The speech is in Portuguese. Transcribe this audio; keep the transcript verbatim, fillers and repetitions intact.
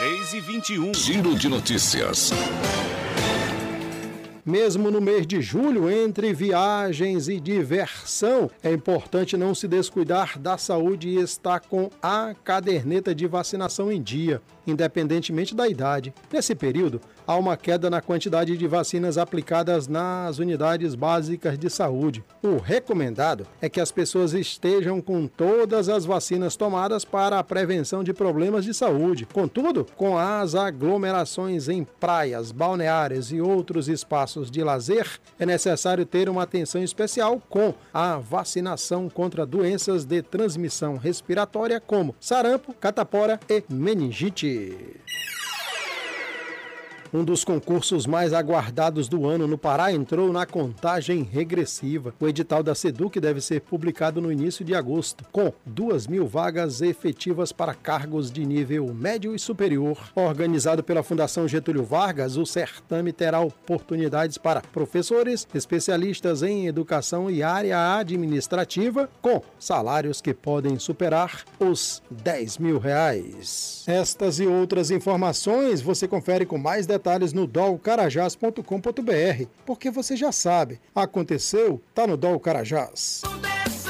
três e vinte e um. Giro de notícias. Mesmo no mês de julho, entre viagens e diversão, é importante não se descuidar da saúde e estar com a caderneta de vacinação em dia, independentemente da idade. Nesse período, há uma queda na quantidade de vacinas aplicadas nas unidades básicas de saúde. O recomendado é que as pessoas estejam com todas as vacinas tomadas para a prevenção de problemas de saúde. Contudo, com as aglomerações em praias, balneários e outros espaços de lazer, é necessário ter uma atenção especial com a vacinação contra doenças de transmissão respiratória como sarampo, catapora e meningite. Um dos concursos mais aguardados do ano no Pará entrou na contagem regressiva. O edital da SEDUC deve ser publicado no início de agosto, com duas mil vagas efetivas para cargos de nível médio e superior. Organizado pela Fundação Getúlio Vargas, o certame terá oportunidades para professores, especialistas em educação e área administrativa, com salários que podem superar os dez mil reais. Estas e outras informações você confere com mais detalhes detalhes no dol carajás ponto com ponto br, porque você já sabe, aconteceu, tá no Dol Carajás.